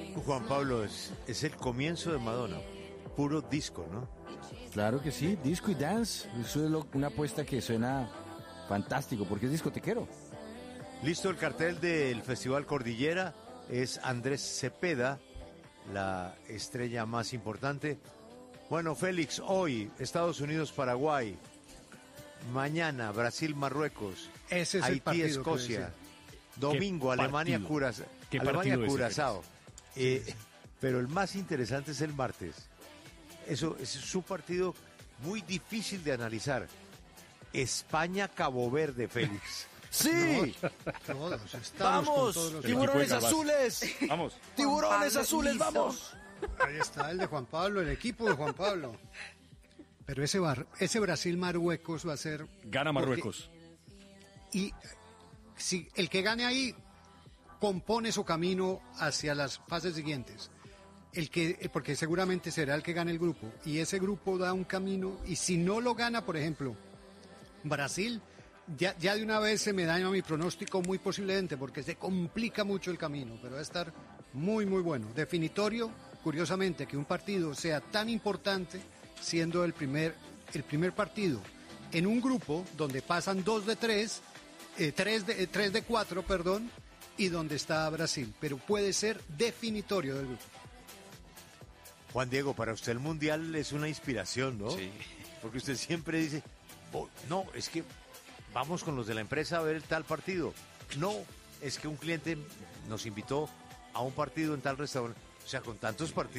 Juan Pablo, es el comienzo de Madonna. Puro disco, ¿no? Claro que sí, disco y dance. Eso es una apuesta que suena fantástico, porque es discotequero. Listo el cartel del Festival Cordillera. Es Andrés Cepeda, la estrella más importante. Bueno, Félix, hoy Estados Unidos-Paraguay. Mañana Brasil-Marruecos. Ese es el Haití, partido Escocia. Domingo ¿Qué Alemania-Curazao. Pero el más interesante es el martes. Eso es su partido muy difícil de analizar. España-Cabo Verde, Félix. ¡Sí! Todos estamos ¡Vamos! con todos los ¡Tiburones equipo de azules! Vamos. ¡Tiburones azules, vamos! Ahí está el de Juan Pablo, el equipo de Juan Pablo. Pero ese Brasil-Marruecos va a ser... Gana Marruecos. Y si el que gane ahí compone su camino hacia las fases siguientes. Porque seguramente será el que gane el grupo. Y ese grupo da un camino. Y si no lo gana, por ejemplo, Brasil, ya de una vez se me daña mi pronóstico muy posiblemente, porque se complica mucho el camino. Pero va a estar muy, muy bueno. Definitorio, curiosamente, que un partido sea tan importante, siendo el primer partido en un grupo donde pasan 2 de 3, 3 de 4, perdón, y donde está Brasil, pero puede ser definitorio del grupo. Juan Diego, para usted el Mundial es una inspiración, ¿no? Sí. Porque usted siempre dice, no, es que vamos con los de la empresa a ver tal partido. No, es que un cliente nos invitó a un partido en tal restaurante. O sea, con tantos partidos.